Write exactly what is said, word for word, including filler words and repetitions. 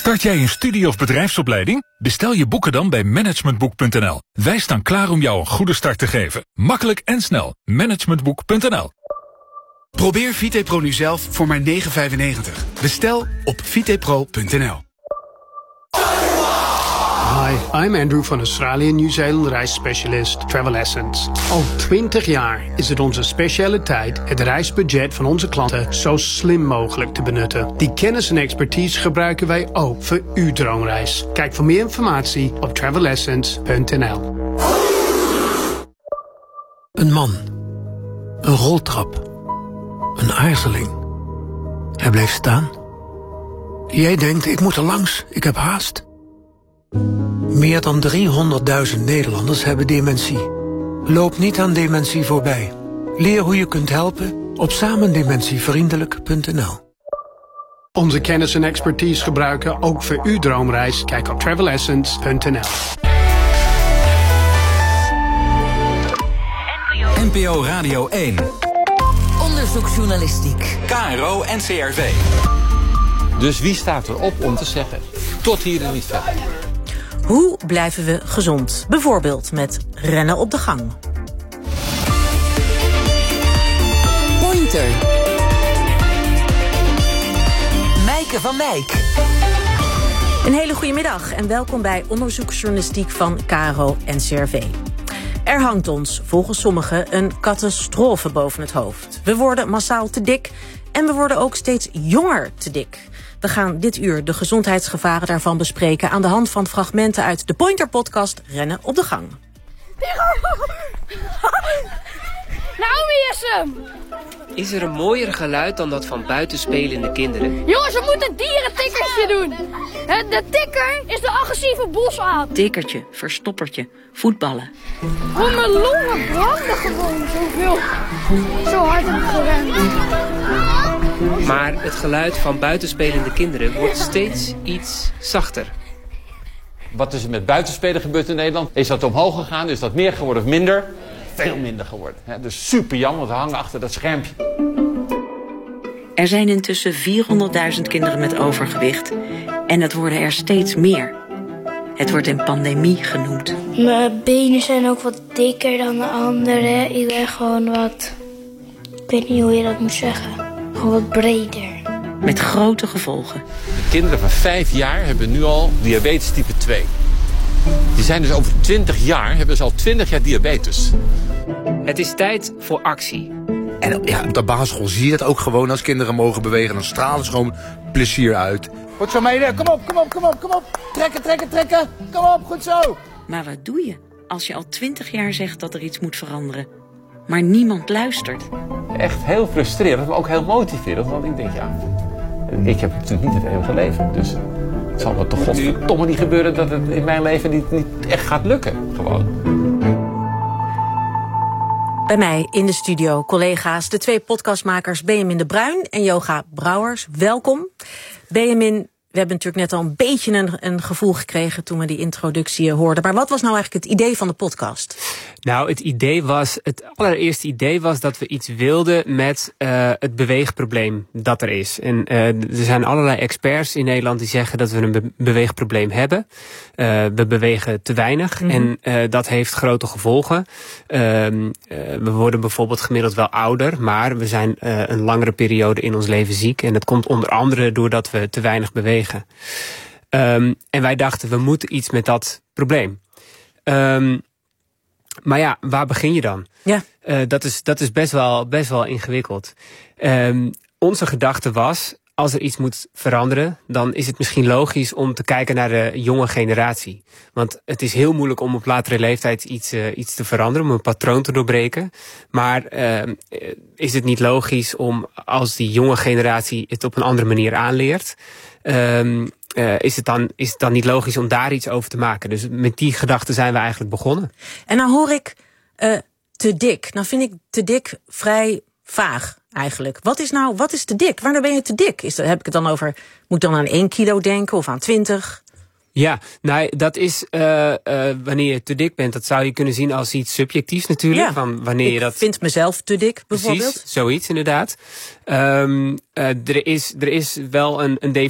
Start jij een studie- of bedrijfsopleiding? Bestel je boeken dan bij managementboek punt n l. Wij staan klaar om jou een goede start te geven. Makkelijk en snel. managementboek punt n l. Probeer VitePro nu zelf voor maar negen vijfennegentig. Bestel op vitepro punt n l. Hi, I'm Andrew van Australië Nieuw-Zeeland reisspecialist Travel Essence. Al twintig jaar is het onze specialiteit het reisbudget van onze klanten zo slim mogelijk te benutten. Die kennis en expertise gebruiken wij ook voor uw droomreis. Kijk voor meer informatie op travel essence punt n l. Een man. Een roltrap. Een aarzeling. Hij bleef staan. Jij denkt, ik moet er langs, ik heb haast. Meer dan driehonderdduizend Nederlanders hebben dementie. Loop niet aan dementie voorbij. Leer hoe je kunt helpen op samendementievriendelijk punt n l. Onze kennis en expertise gebruiken ook voor uw droomreis. Kijk op travel essence punt n l. N P O Radio één. Onderzoeksjournalistiek. K R O en C R V. Dus wie staat erop om te zeggen, tot hier en niet verder? Hoe blijven we gezond? Bijvoorbeeld met rennen op de gang. Pointer. Mijke van Mijk. Een hele goede middag en welkom bij Onderzoeksjournalistiek van K R O en C R V. Er hangt ons, volgens sommigen, een catastrofe boven het hoofd. We worden massaal te dik en we worden ook steeds jonger te dik. We gaan dit uur de gezondheidsgevaren daarvan bespreken aan de hand van fragmenten uit de Pointer-podcast Rennen op de Gang. Naomi is hem! Is er een mooier geluid dan dat van buitenspelende kinderen? Jongens, we moeten dierentikkertje doen. De tikker is de agressieve bosaap. Tikkertje, verstoppertje, voetballen. Oh, mijn longen branden gewoon zoveel. Zo hard heb ik gerend. Maar het geluid van buitenspelende kinderen wordt steeds iets zachter. Wat is er met buitenspelen gebeurd in Nederland? Is dat omhoog gegaan? Is dat meer geworden of minder? Veel minder geworden. Dus super jammer, want we hangen achter dat schermpje. Er zijn intussen vierhonderdduizend kinderen met overgewicht. En het worden er steeds meer. Het wordt een pandemie genoemd. Mijn benen zijn ook wat dikker dan de andere. Ik ben gewoon wat... Ik weet niet hoe je dat moet zeggen. Gewoon wat breder. Met grote gevolgen. De kinderen van vijf jaar hebben nu al diabetes type twee. Die zijn dus over twintig jaar, hebben ze al twintig jaar diabetes. Het is tijd voor actie. En ja, op de basisschool zie je het ook gewoon. Als kinderen mogen bewegen, dan stralen ze gewoon plezier uit. Goed zo meiden, kom op, kom op, kom op, kom op. Trekken, trekken, trekken. Kom op, goed zo. Maar wat doe je als je al twintig jaar zegt dat er iets moet veranderen, maar niemand luistert? Echt heel frustrerend, maar ook heel motiverend. Want ik denk, ja, ik heb natuurlijk niet het eeuwige leven. Dus het zal me toch godverdomme niet gebeuren dat het in mijn leven niet, niet echt gaat lukken. Gewoon. Bij mij in de studio collega's, de twee podcastmakers Benjamin de Bruin en Yoga Brouwers. Welkom. Benjamin, we hebben natuurlijk net al een beetje een, een gevoel gekregen toen we die introductie hoorden. Maar wat was nou eigenlijk het idee van de podcast? Nou, het idee was, het allereerste idee was dat we iets wilden met uh, het beweegprobleem dat er is. En uh, er zijn allerlei experts in Nederland die zeggen dat we een be- beweegprobleem hebben. Uh, we bewegen te weinig mm-hmm. en uh, dat heeft grote gevolgen. Uh, uh, we worden bijvoorbeeld gemiddeld wel ouder, maar we zijn uh, een langere periode in ons leven ziek. En dat komt onder andere doordat we te weinig bewegen. Um, en wij dachten, we moeten iets met dat probleem. Um, Maar ja, waar begin je dan? Ja. Uh, dat is, dat is best wel, best wel ingewikkeld. Um, onze gedachte was, als er iets moet veranderen, dan is het misschien logisch om te kijken naar de jonge generatie. Want het is heel moeilijk om op latere leeftijd iets, uh, iets te veranderen, om een patroon te doorbreken. Maar uh, is het niet logisch om, als die jonge generatie het op een andere manier aanleert, Um, Uh, is, het dan, is het dan niet logisch om daar iets over te maken? Dus met die gedachte zijn we eigenlijk begonnen. En nou hoor ik uh, te dik. Nou vind ik te dik vrij vaag eigenlijk. Wat is nou, wat is te dik? Wanneer ben je te dik? Is, heb ik het dan over, moet ik dan aan één kilo denken of aan twintig? Ja, nou, dat is uh, uh, wanneer je te dik bent, dat zou je kunnen zien als iets subjectiefs natuurlijk. Ja, van wanneer ik je dat... vind mezelf te dik bijvoorbeeld. Precies, zoiets inderdaad. Um, uh, er, is, er is wel een, een